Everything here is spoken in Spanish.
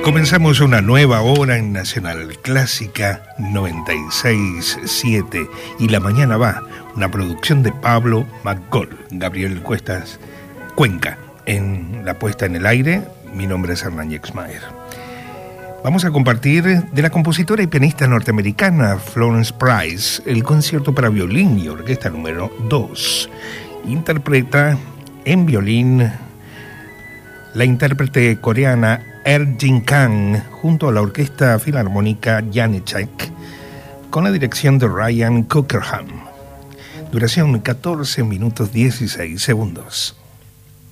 Comenzamos una nueva hora en Nacional Clásica 96.7 y La Mañana Va, una producción de Pablo McCall, Gabriel Cuenca en la puesta en el aire. Mi nombre es Hernán Yexmaer. Vamos a compartir de la compositora y pianista norteamericana Florence Price el concierto para violín y orquesta número 2. Interpreta en violín la intérprete coreana Jin Kang junto a la Orquesta Filarmónica Janecek con la dirección de Ryan Cockerham. Duración 14 minutos 16 segundos.